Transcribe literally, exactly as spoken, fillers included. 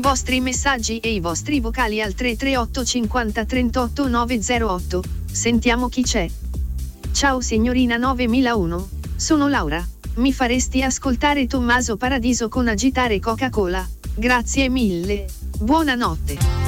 vostri messaggi e i vostri vocali al tre tre otto cinquanta trentotto nove zero otto. Sentiamo chi c'è. Ciao signorina novemilauno, sono Laura. Mi faresti ascoltare Tommaso Paradiso con Agitare Coca-Cola? Grazie mille. Buonanotte.